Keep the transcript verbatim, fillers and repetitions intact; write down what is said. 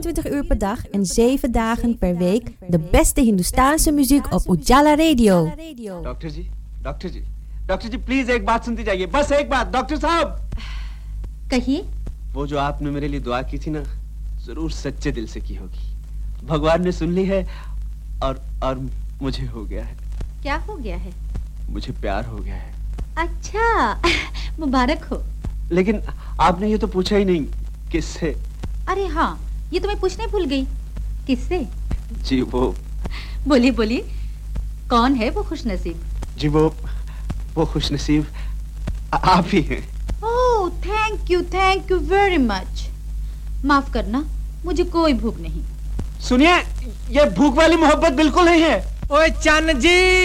vierentwintig uur per dag en zeven dagen per week de beste Hindustaanse muziek op Ujala Radio. Doctor ji, doctor ji, doctor ji please एक बात सुनती जाइए, बस एक बात। Doctor साहब कहिए। वो जो आपने मेरे लिए दुआ की थी ना, जरूर सच्चे दिल से की होगी। भगवान ने सुन ली है और और मुझे हो गया है। क्या हो गया है? मुझे प्यार हो गया है। अच्छा, मुबारक हो। लेकिन आपने ये तो पूछा ही नहीं, किससे? अरे हाँ, ये तो मैं पूछने भूल गई। किससे? जी वो। बोलिए बोलिए, कौन है वो खुशनसीब? जी वो वो खुशनसीब आप ही हैं। ओह, thank you thank you very much. माफ करना, मुझे कोई भूख नहीं। सुनिए, ये भूख वाली मोहब्बत बिल्कुल नहीं है। ओए चन्न जी।